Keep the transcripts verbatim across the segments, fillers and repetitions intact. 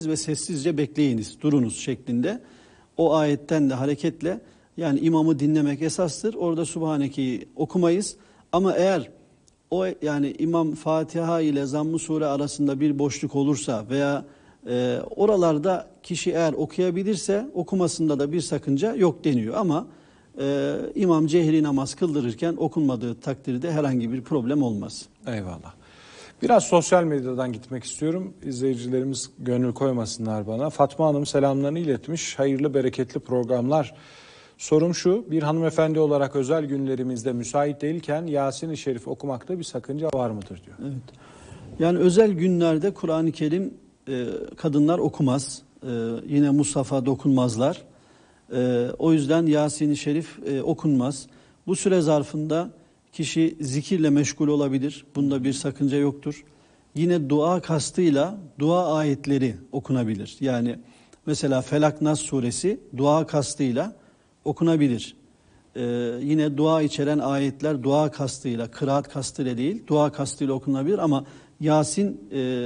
ve sessizce bekleyiniz, durunuz şeklinde. O ayetten de hareketle yani imamı dinlemek esastır. Orada Subhaneke'yi okumayız. Ama eğer o yani imam Fatiha ile Zamm-ı Sure arasında bir boşluk olursa veya e, oralarda kişi eğer okuyabilirse okumasında da bir sakınca yok deniyor. Ama e, imam cehri namaz kıldırırken okunmadığı takdirde herhangi bir problem olmaz. Eyvallah. Biraz sosyal medyadan gitmek istiyorum. İzleyicilerimiz gönül koymasınlar bana. Fatma Hanım selamlarını iletmiş. Hayırlı, bereketli programlar. Sorum şu, bir hanımefendi olarak özel günlerimizde müsait değilken Yasin-i Şerif okumakta bir sakınca var mıdır diyor. Evet. Yani özel günlerde Kur'an-ı Kerim e, kadınlar okumaz. E, yine Musaf'a dokunmazlar. E, o yüzden Yasin-i Şerif e, okunmaz. Bu süre zarfında kişi zikirle meşgul olabilir. Bunda bir sakınca yoktur. Yine dua kastıyla dua ayetleri okunabilir. Yani mesela Felak Nas suresi dua kastıyla okunabilir. Ee, yine dua içeren ayetler dua kastıyla, kıraat kastıyla değil, dua kastıyla okunabilir. Ama Yasin e,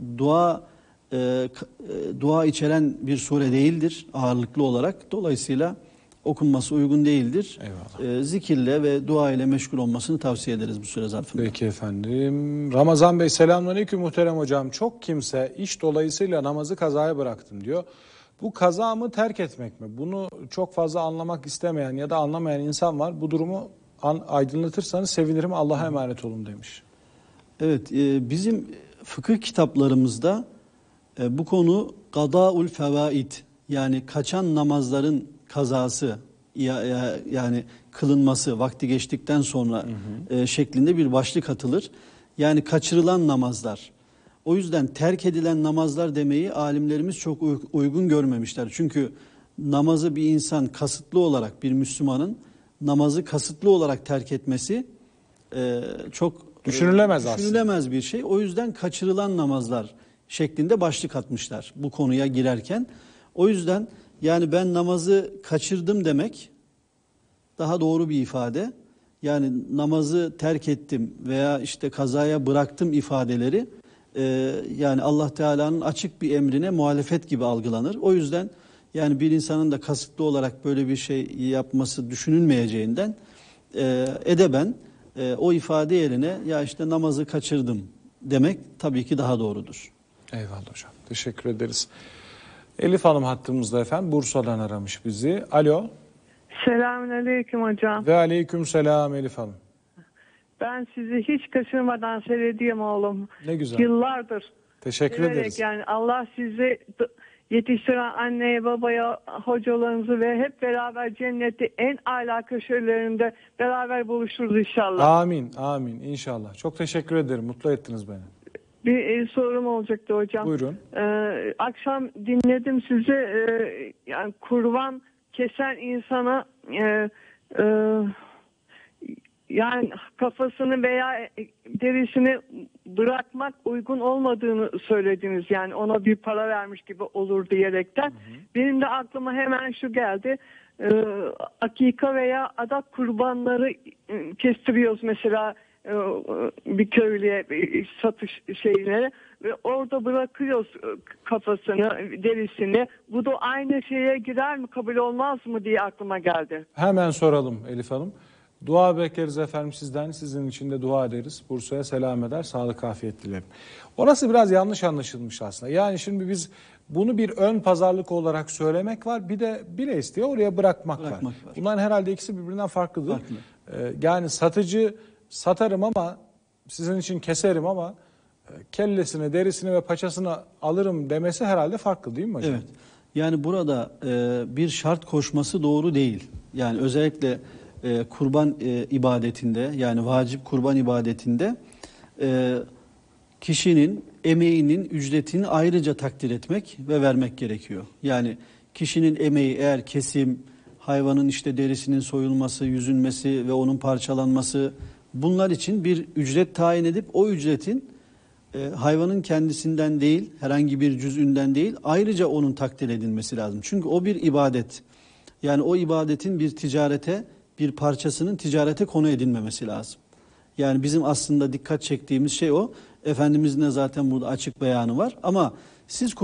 dua e, dua içeren bir sure değildir ağırlıklı olarak. Dolayısıyla okunması uygun değildir. E, zikirle ve dua ile meşgul olmasını tavsiye ederiz bu süre zarfında. Peki efendim. Ramazan Bey selamünaleyküm muhterem hocam. Çok kimse iş dolayısıyla namazı kazaya bıraktım diyor. Bu kaza mı terk etmek mi? Bunu çok fazla anlamak istemeyen ya da anlamayan insan var. Bu durumu an, aydınlatırsanız sevinirim. Allah'a emanet olun demiş. Evet, e, bizim fıkıh kitaplarımızda e, bu konu gadaul fevaid yani kaçan namazların kazası ya, ya, yani kılınması vakti geçtikten sonra hı hı. E, şeklinde bir başlık atılır. Yani kaçırılan namazlar. O yüzden terk edilen namazlar demeyi alimlerimiz çok uygun görmemişler. Çünkü namazı bir insan kasıtlı olarak bir Müslümanın namazı kasıtlı olarak terk etmesi e, çok düşünülemez, e, düşünülemez bir şey. O yüzden kaçırılan namazlar şeklinde başlık atmışlar bu konuya girerken. O yüzden yani ben namazı kaçırdım demek daha doğru bir ifade. Yani namazı terk ettim veya işte kazaya bıraktım ifadeleri e, yani Allah Teala'nın açık bir emrine muhalefet gibi algılanır. O yüzden yani bir insanın da kasıtlı olarak böyle bir şey yapması düşünülmeyeceğinden e, edeben e, o ifade yerine ya işte namazı kaçırdım demek tabii ki daha doğrudur. Eyvallah hocam. Teşekkür ederiz. Elif Hanım hattımızda efendim. Bursa'dan aramış bizi. Alo. Selamünaleyküm hocam. Ve aleyküm selam Elif Hanım. Ben sizi hiç kaçırmadan seyrediyorum oğlum. Ne güzel. Yıllardır. Teşekkür Severek ederiz. Yani Allah sizi yetiştiren anneye, babaya, hocalarınızı ve hep beraber cenneti en âlâ köşelerinde beraber buluşuruz inşallah. Amin, amin inşallah. Çok teşekkür ederim. Mutlu ettiniz beni. Bir e, sorum olacaktı hocam. Buyurun. Ee, akşam dinledim sizi. Ee, yani kurban kesen insana e, e, yani kafasını veya derisini bırakmak uygun olmadığını söylediniz. Yani ona bir para vermiş gibi olur diyerekten. Hı hı. Benim de aklıma hemen şu geldi. E, akika veya adak kurbanları e, kestiriyoruz mesela e, bir köylüye bir satış şeyine ve orada bırakıyoruz kafasını, derisini. Bu da aynı şeye girer mi, kabul olmaz mı diye aklıma geldi. Hemen soralım Elif Hanım. Dua bekleriz efendim sizden. Sizin için de dua ederiz. Bursa'ya selam eder. Sağlık, afiyet dilerim. Orası biraz yanlış anlaşılmış aslında. Yani şimdi biz bunu bir ön pazarlık olarak söylemek var. Bir de bile isteye oraya bırakmak, bırakmak var. var. Bunların herhalde ikisi birbirinden farklıdır. Farklı. Ee, yani satıcı satarım ama sizin için keserim ama kellesini, derisini ve paçasını alırım demesi herhalde farklı değil mi hocam? Evet. Yani burada e, bir şart koşması doğru değil. Yani özellikle e, kurban e, ibadetinde yani vacip kurban ibadetinde e, kişinin emeğinin ücretini ayrıca takdir etmek ve vermek gerekiyor. Yani kişinin emeği eğer kesim, hayvanın işte derisinin soyulması, yüzülmesi ve onun parçalanması bunlar için bir ücret tayin edip o ücretin e, hayvanın kendisinden değil, herhangi bir cüzünden değil, ayrıca onun takdir edilmesi lazım. Çünkü o bir ibadet. Yani o ibadetin bir ticarete, bir parçasının ticarete konu edilmemesi lazım. Yani bizim aslında dikkat çektiğimiz şey o. Efendimizin de zaten burada açık beyanı var. Ama siz